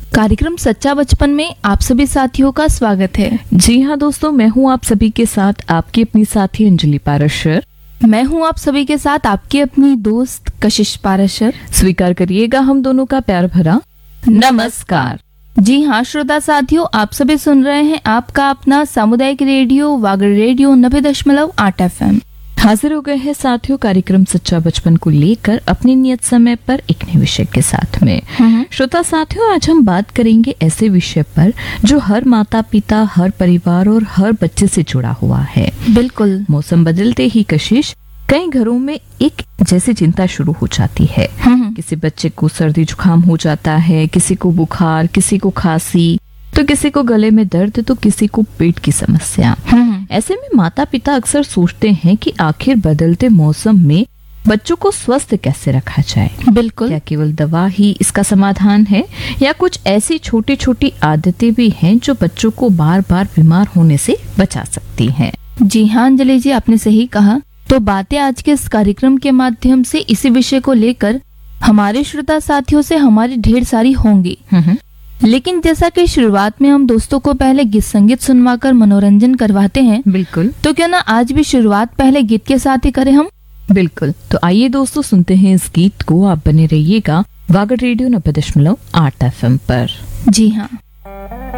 कार्यक्रम सच्चा बचपन में आप सभी साथियों का स्वागत है। जी हाँ दोस्तों, मैं हूँ आप सभी के साथ आपकी अपनी साथी अंजलि पाराशर। मैं हूँ आप सभी के साथ आपकी अपनी दोस्त कशिश पाराशर। स्वीकार करिएगा हम दोनों का प्यार भरा नमस्कार। जी हाँ श्रोता साथियों, आप सभी सुन रहे हैं आपका अपना सामुदायिक रेडियो वागड़ रेडियो 90.8 FM। हाजिर हो गए हैं साथियों कार्यक्रम सच्चा बचपन को लेकर अपने नियत समय पर एक नए विषय के साथ में। श्रोता साथियों, आज हम बात करेंगे ऐसे विषय पर जो हर माता पिता, हर परिवार और हर बच्चे से जुड़ा हुआ है। बिल्कुल। मौसम बदलते ही कशिश कई घरों में एक जैसी चिंता शुरू हो जाती है। किसी बच्चे को सर्दी जुकाम हो जाता है, किसी को बुखार, किसी को खांसी, तो किसी को गले में दर्द, तो किसी को पेट की समस्या। ऐसे में माता पिता अक्सर सोचते हैं कि आखिर बदलते मौसम में बच्चों को स्वस्थ कैसे रखा जाए। बिल्कुल। क्या केवल दवा ही इसका समाधान है या कुछ ऐसी छोटी छोटी आदतें भी हैं जो बच्चों को बार बार बीमार होने से बचा सकती हैं। जी हाँ अंजलि जी, आपने सही कहा। तो बातें आज के इस कार्यक्रम के माध्यम से इसी विषय को लेकर हमारे श्रोता साथियों से हमारी ढेर सारी होंगी। लेकिन जैसा कि शुरुआत में हम दोस्तों को पहले गीत संगीत सुनवाकर मनोरंजन करवाते हैं, बिल्कुल, तो क्यों ना आज भी शुरुआत पहले गीत के साथ ही करें हम। बिल्कुल। तो आइए दोस्तों सुनते हैं इस गीत को। आप बने रहिएगा वागड़ रेडियो 90.8 FM पर। जी हाँ।